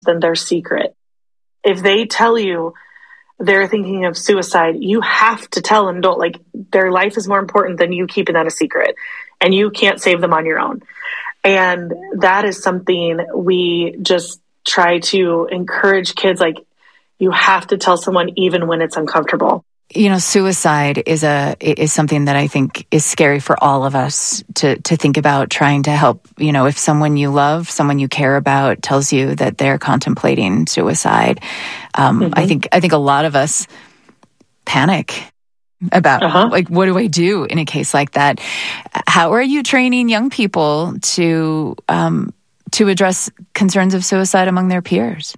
than their secret. If they tell you they're thinking of suicide, you have to tell an adult, like, their life is more important than you keeping that a secret, and you can't save them on your own. And that is something we just try to encourage kids, like, you have to tell someone even when it's uncomfortable. Suicide is something that I think is scary for all of us to think about, trying to help. If someone you love, someone you care about tells you that they're contemplating suicide, I think a lot of us panic about what do I do in a case like that? How are you training young people to address concerns of suicide among their peers?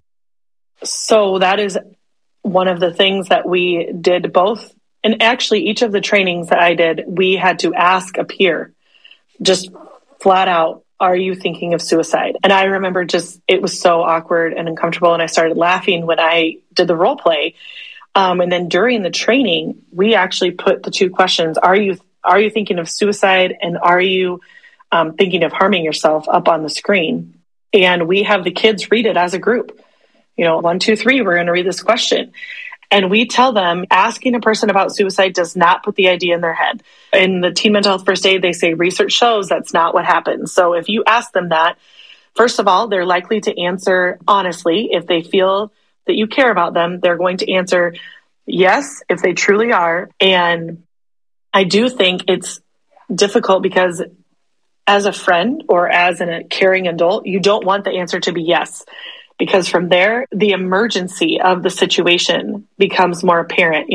So that is one of the things that we did both. And actually, each of the trainings that I did, we had to ask a peer, just flat out, are you thinking of suicide? And I remember it was so awkward and uncomfortable. And I started laughing when I did the role play. And then during the training, we actually put the two questions, are you thinking of suicide? And are you thinking of harming yourself up on the screen? And we have the kids read it as a group. 1, 2, 3, we're going to read this question. And we tell them asking a person about suicide does not put the idea in their head. In the Teen Mental Health First Aid, they say research shows that's not what happens. So if you ask them that, first of all, they're likely to answer honestly. If they feel that you care about them, they're going to answer yes, if they truly are. And I do think it's difficult because as a friend or as a caring adult, you don't want the answer to be yes. Because from there, the emergency of the situation becomes more apparent.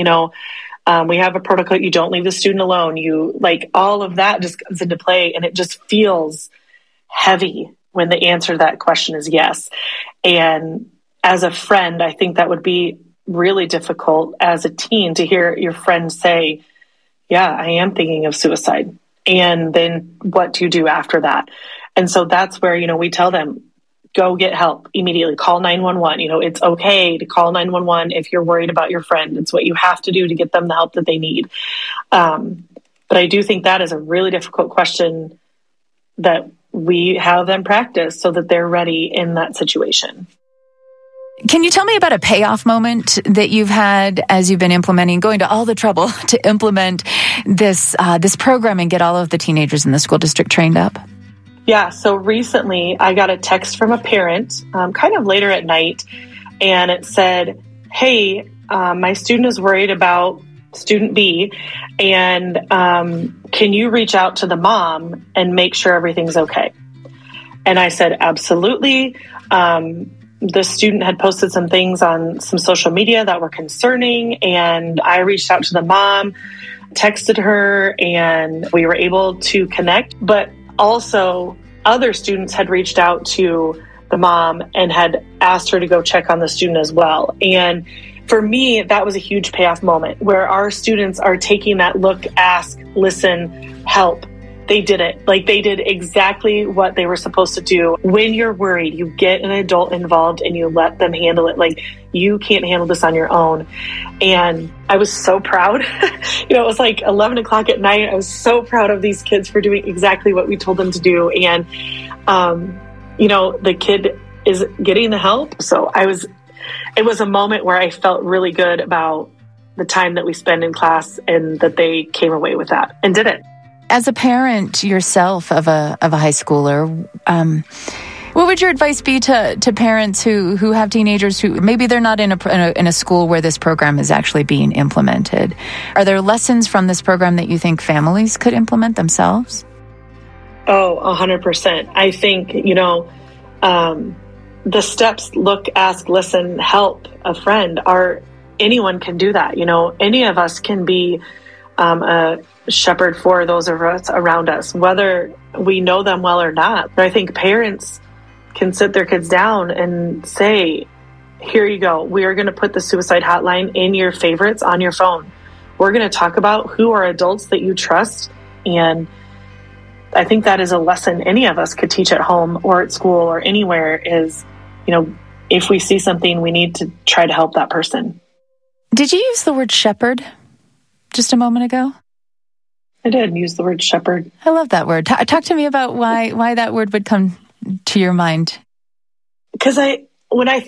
We have a protocol. You don't leave the student alone. All of that just comes into play, and it just feels heavy when the answer to that question is yes. And as a friend, I think that would be really difficult as a teen to hear your friend say, yeah, I am thinking of suicide. And then what do you do after that? And so that's where, we tell them, go get help immediately. Call 911. It's okay to call 911 if you're worried about your friend. It's what you have to do to get them the help that they need. But I do think that is a really difficult question that we have them practice so that they're ready in that situation. Can you tell me about a payoff moment that you've had as you've been going to all the trouble to implement this program and get all of the teenagers in the school district trained up? Yeah, so recently I got a text from a parent kind of later at night, and it said, hey, my student is worried about student B, and can you reach out to the mom and make sure everything's okay? And I said, absolutely. The student had posted some things on some social media that were concerning, and I reached out to the mom, texted her, and we were able to connect. But also, other students had reached out to the mom and had asked her to go check on the student as well. And for me, that was a huge payoff moment where our students are taking that look, ask, listen, help. They did it. They did exactly what they were supposed to do. When you're worried, you get an adult involved and you let them handle it. You can't handle this on your own. And I was so proud. It was 11 o'clock at night. I was so proud of these kids for doing exactly what we told them to do. And, the kid is getting the help. So it was a moment where I felt really good about the time that we spend in class and that they came away with that and did it. As a parent yourself of a high schooler, what would your advice be to parents who have teenagers who maybe they're not in a school where this program is actually being implemented? Are there lessons from this program that you think families could implement themselves? Oh, 100%. I think, the steps, look, ask, listen, help, a friend, anyone can do that. Any of us can be a shepherd for those of us around us, whether we know them well or not. But I think parents can sit their kids down and say, here you go. We are going to put the suicide hotline in your favorites on your phone. We're going to talk about who are adults that you trust. And I think that is a lesson any of us could teach at home or at school or anywhere is, if we see something, we need to try to help that person. Did you use the word shepherd just a moment ago? I did use the word shepherd. I love that word. Talk to me about why that word would come to your mind. Because when I